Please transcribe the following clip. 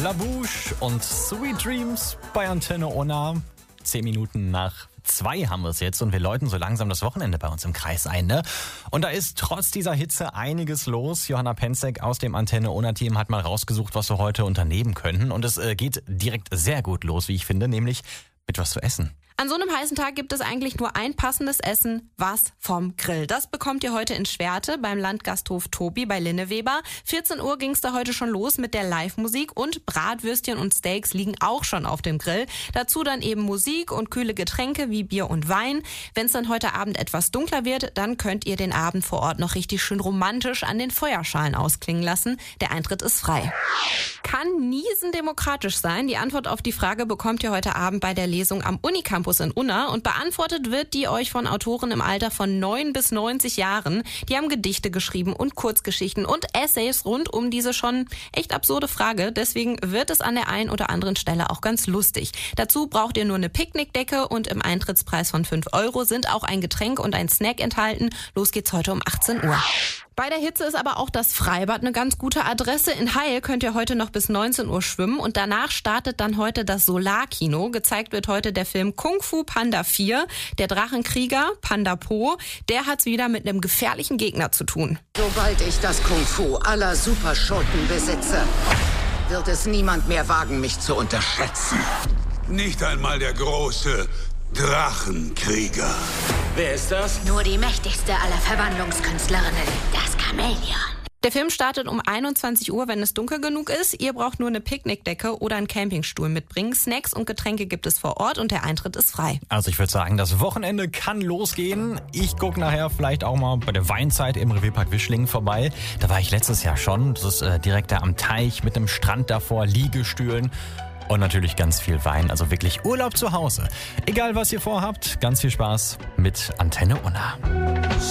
La Bouche und Sweet Dreams bei Antenne Unna. 10 Minuten nach 2 haben wir es jetzt und wir läuten so langsam das Wochenende bei uns im Kreis ein, ne? Und da ist trotz dieser Hitze einiges los. Johanna Penzek aus dem Antenne Unna-Team hat mal rausgesucht, was wir heute unternehmen könnten. Und es geht direkt sehr gut los, wie ich finde, nämlich mit was zu essen. An so einem heißen Tag gibt es eigentlich nur ein passendes Essen, was vom Grill. Das bekommt ihr heute in Schwerte beim Landgasthof Tobi bei Linneweber. 14 Uhr ging es da heute schon los mit der Live-Musik und Bratwürstchen und Steaks liegen auch schon auf dem Grill. Dazu dann eben Musik und kühle Getränke wie Bier und Wein. Wenn es dann heute Abend etwas dunkler wird, dann könnt ihr den Abend vor Ort noch richtig schön romantisch an den Feuerschalen ausklingen lassen. Der Eintritt ist frei. Kann Niesen demokratisch sein? Die Antwort auf die Frage bekommt ihr heute Abend bei der Lesung am Unicampus in Unna und beantwortet wird die euch von Autoren im Alter von 9 bis 90 Jahren. Die haben Gedichte geschrieben und Kurzgeschichten und Essays rund um diese schon echt absurde Frage. Deswegen wird es an der einen oder anderen Stelle auch ganz lustig. Dazu braucht ihr nur eine Picknickdecke und im Eintrittspreis von 5 € sind auch ein Getränk und ein Snack enthalten. Los geht's heute um 18 Uhr. Bei der Hitze ist aber auch das Freibad eine ganz gute Adresse. In Heil könnt ihr heute noch bis 19 Uhr schwimmen und danach startet dann heute das Solarkino. Gezeigt wird heute der Film Kung Fu Panda 4. Der Drachenkrieger Panda Po, der hat's wieder mit einem gefährlichen Gegner zu tun. Sobald ich das Kung Fu aller Superschurken besitze, wird es niemand mehr wagen, mich zu unterschätzen. Nicht einmal der große Drachenkrieger. Wer ist das? Nur die mächtigste aller Verwandlungskünstlerinnen, das Chamäleon. Der Film startet um 21 Uhr, wenn es dunkel genug ist. Ihr braucht nur eine Picknickdecke oder einen Campingstuhl mitbringen. Snacks und Getränke gibt es vor Ort und der Eintritt ist frei. Also ich würde sagen, das Wochenende kann losgehen. Ich gucke nachher vielleicht auch mal bei der Weinzeit im Revierpark Wischlingen vorbei. Da war ich letztes Jahr schon. Das ist direkt da am Teich mit einem Strand davor, Liegestühlen. Und natürlich ganz viel Wein, also wirklich Urlaub zu Hause. Egal was ihr vorhabt, ganz viel Spaß mit Antenne Unna.